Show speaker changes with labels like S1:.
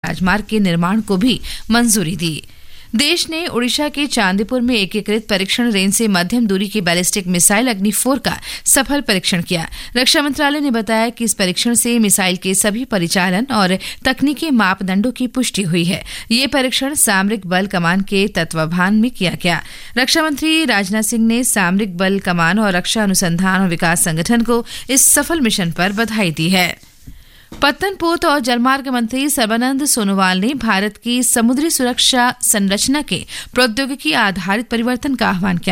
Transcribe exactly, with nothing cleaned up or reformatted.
S1: राजमार्ग के निर्माण को भी मंजूरी दी। देश ने ओडिशा के चांदीपुर में एकीकृत परीक्षण रेंज से मध्यम दूरी की बैलिस्टिक मिसाइल अग्नि फोर का सफल परीक्षण किया। रक्षा मंत्रालय ने बताया कि इस परीक्षण से मिसाइल के सभी परिचालन और तकनीकी मापदंडों की पुष्टि हुई है। ये परीक्षण सामरिक बल कमान के तत्वावधान में किया गया। रक्षा मंत्री राजनाथ सिंह ने सामरिक बल कमान और रक्षा अनुसंधान और विकास संगठन को इस सफल मिशन पर बधाई दी है। पत्तनपोत और जलमार्ग मंत्री सर्बानंद सोनोवाल ने भारत की समुद्री सुरक्षा संरचना के प्रौद्योगिकी आधारित परिवर्तन का आह्वान किया।